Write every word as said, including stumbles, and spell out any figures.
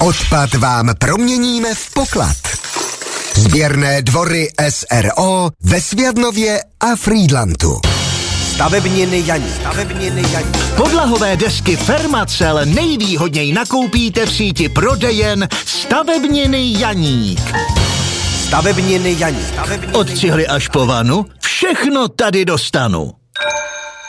Odpad vám proměníme v poklad. Sběrné dvory S R O ve Sviadnově a Frýdlantu. Stavebniny Janík. Stavebniny Janík. Podlahové desky Fermacell nejvýhodněji nakoupíte v síti prodejen Stavebniny Janík. Stavebniny Janík. Od cihly až po vanu všechno tady dostanu.